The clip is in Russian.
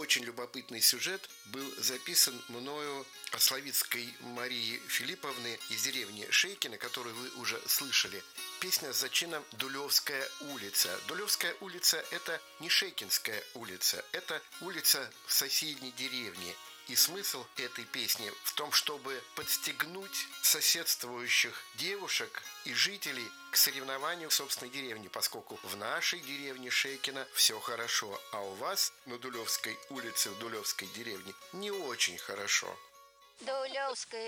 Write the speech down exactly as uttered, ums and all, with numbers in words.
очень любопытный сюжет был записан мною от Славицкой Марии Филипповны из деревни Шейкино, которую вы уже слышали. Песня с зачином «Дулевская улица». Дулевская улица – это не Шейкинская улица, это улица в соседней деревне. И смысл этой песни в том, чтобы подстегнуть соседствующих девушек и жителей к соревнованию в собственной деревне, поскольку в нашей деревне Шейкино все хорошо, а у вас на Дулевской улице, в Дулевской деревне не очень хорошо. Дулевская